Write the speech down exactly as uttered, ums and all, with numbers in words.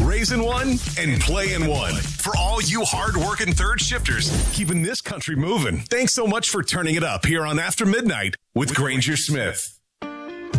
raising one and playing one. For all you hard-working third shifters, keeping this country moving. Thanks so much for turning it up here on After Midnight with Granger Smith.